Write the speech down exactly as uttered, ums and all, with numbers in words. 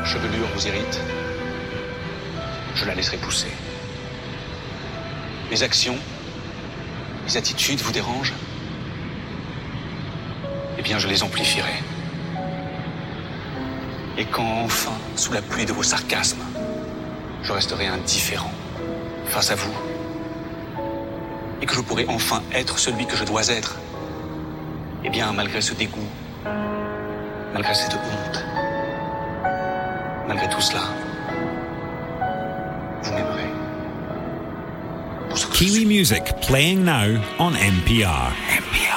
chevelure vous irrite, je la laisserai pousser. Mes actions, mes attitudes vous dérangent, eh bien, je les amplifierai. Et quand enfin, sous la pluie de vos sarcasmes, je resterai indifférent face à vous, et que je pourrai enfin être celui que je dois être, eh bien, malgré ce dégoût, malgré cette honte, malgré tout cela, vous m'aimerez. Kiwi music playing now on N P R. N P R.